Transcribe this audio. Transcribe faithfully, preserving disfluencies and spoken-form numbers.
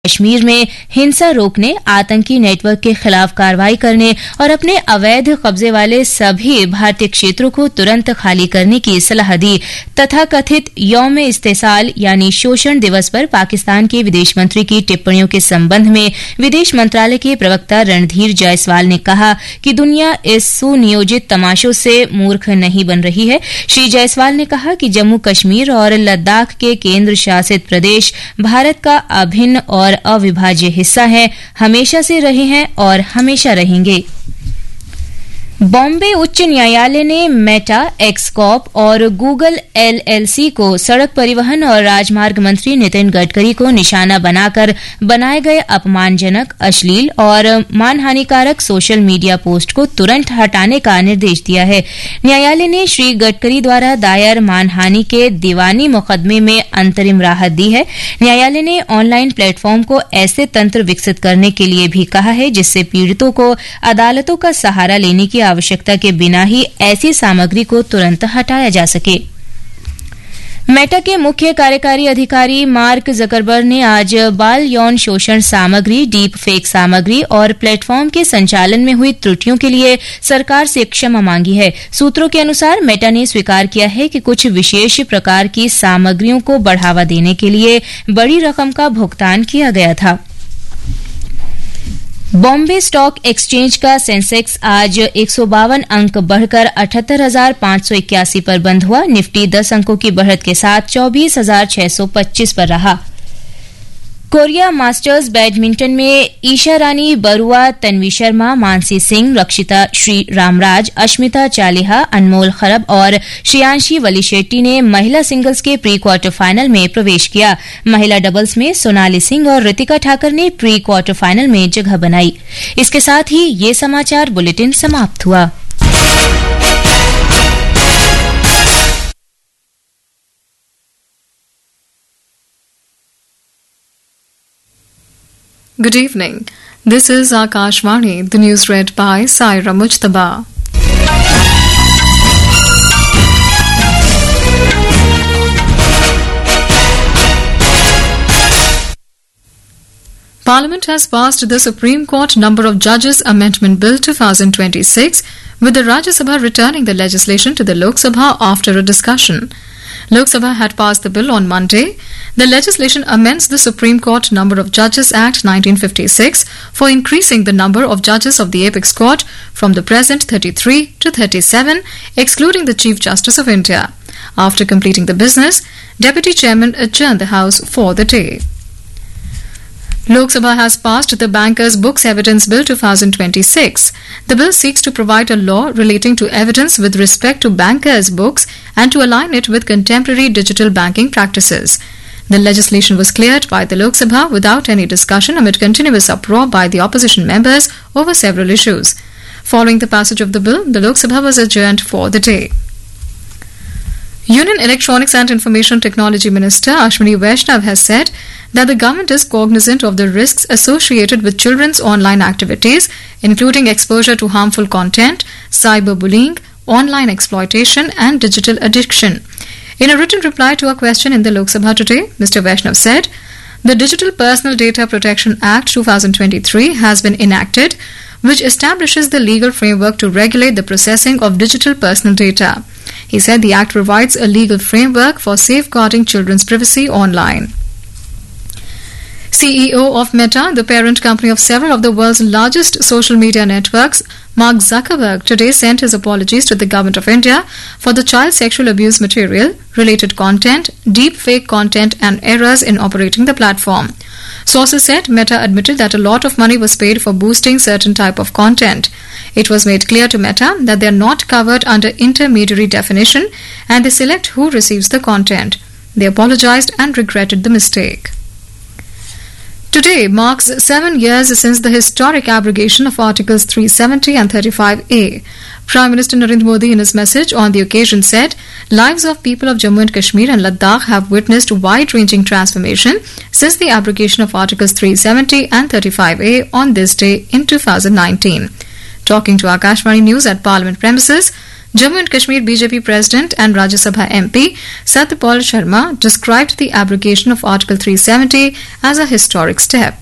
कश्मीर में हिंसा रोकने, आतंकी नेटवर्क के खिलाफ कार्रवाई करने और अपने अवैध कब्जे वाले सभी भारतीय क्षेत्रों को तुरंत खाली करने की सलाह दी। तथा कथित यौम इस्तेसाल यानी शोषण दिवस पर पाकिस्तान के विदेश मंत्री की टिप्पणियों के संबंध में विदेश मंत्रालय के प्रवक्ता रणधीर जायसवाल ने कहा कि दुनिया इस सुनियोजित तमाशों से मूर्ख नहीं बन रही है। श्री जायसवाल ने कहा कि जम्मू कश्मीर और लद्दाख के केंद्र शासित प्रदेश भारत का अभिन्न और अविभाज्य हिस्सा है, हमेशा से रहे हैं और हमेशा रहेंगे। बॉम्बे उच्च न्यायालय ने मेटा, एक्सकॉर्प और गूगल एलएलसी को सड़क परिवहन और राजमार्ग मंत्री नितिन गडकरी को निशाना बनाकर बनाए गए अपमानजनक, अश्लील और मानहानिकारक सोशल मीडिया पोस्ट को तुरंत हटाने का निर्देश दिया है। न्यायालय ने श्री गडकरी द्वारा दायर मानहानि के दीवानी मुकदमे में अंतरिम राहत दी है। न्यायालय ने ऑनलाइन प्लेटफॉर्म को ऐसे तंत्र विकसित करने के लिए भी कहा है जिससे पीड़ितों को अदालतों का सहारा लेने की आवश्यकता के बिना ही ऐसी सामग्री को तुरंत हटाया जा सके। मेटा के मुख्य कार्यकारी अधिकारी मार्क जकरबर्ग ने आज बाल यौन शोषण सामग्री, डीप फेक सामग्री और प्लेटफॉर्म के संचालन में हुई त्रुटियों के लिए सरकार से क्षमा मांगी है। सूत्रों के अनुसार मेटा ने स्वीकार किया है कि कुछ विशेष प्रकार की सामग्रियों को बढ़ावा देने के लिए बड़ी रकम का भुगतान किया गया था। बॉम्बे स्टॉक एक्सचेंज का सेंसेक्स आज एक सौ बावन अंक बढ़कर अठहत्तर हजार पांच सौ इक्यासी पर बंद हुआ। निफ्टी दस अंकों की बढ़त के साथ चौबीस हजार छह सौ पच्चीस पर रहा। कोरिया मास्टर्स बैडमिंटन में ईशा रानी बरुआ, तन्वी शर्मा, मानसी सिंह, रक्षिता श्री रामराज, अश्मिता चालिहा, अनमोल खरब और श्रेयांशी वलीशेट्टी ने महिला सिंगल्स के प्री क्वार्टर फाइनल में प्रवेश किया। महिला डबल्स में सोनाली सिंह और रितिका ठाकर ने प्री क्वार्टर फाइनल में जगह बनाई। इसके साथ ही ये समाचार बुलेटिन समाप्त हुआ। Good evening. This is Akashvani. The news read by Saira Mujtaba. Parliament has passed the Supreme Court Number of Judges Amendment Bill twenty twenty-six, with the Rajya Sabha returning the legislation to the Lok Sabha after a discussion. Lok Sabha had passed the bill on Monday. The legislation amends the Supreme Court Number of Judges Act nineteen fifty-six for increasing the number of judges of the Apex Court from the present thirty-three to thirty-seven, excluding the Chief Justice of India. After completing the business, Deputy Chairman adjourned the House for the day. Lok Sabha has passed the Bankers' Books Evidence Bill twenty twenty-six. The bill seeks to provide a law relating to evidence with respect to bankers' books and to align it with contemporary digital banking practices. The legislation was cleared by the Lok Sabha without any discussion amid continuous uproar by the opposition members over several issues. Following the passage of the bill, the Lok Sabha was adjourned for the day. Union Electronics and Information Technology Minister Ashwini Vaishnav has said that the government is cognizant of the risks associated with children's online activities, including exposure to harmful content, cyberbullying, online exploitation, and digital addiction. In a written reply to a question in the Lok Sabha today, Mister Vaishnav said, the Digital Personal Data Protection Act twenty twenty-three has been enacted, which establishes the legal framework to regulate the processing of digital personal data. He said the Act provides a legal framework for safeguarding children's privacy online. C E O of Meta, the parent company of several of the world's largest social media networks, Mark Zuckerberg, today sent his apologies to the Government of India for the child sexual abuse material, related content, deep fake content and errors in operating the platform. Sources said Meta admitted that a lot of money was paid for boosting certain type of content. It was made clear to Meta that they are not covered under intermediary definition and they select who receives the content. They apologized and regretted the mistake. Today marks seven years since the historic abrogation of Articles three seventy and thirty-five A. Prime Minister Narendra Modi in his message on the occasion said, lives of people of Jammu and Kashmir and Ladakh have witnessed wide-ranging transformation since the abrogation of Articles three seventy and thirty-five A on this day in two thousand nineteen. Talking to Akashvani News at Parliament premises, Jammu and Kashmir B J P President and Rajya Sabha M P Satyapal Sharma described the abrogation of Article three seventy as a historic step.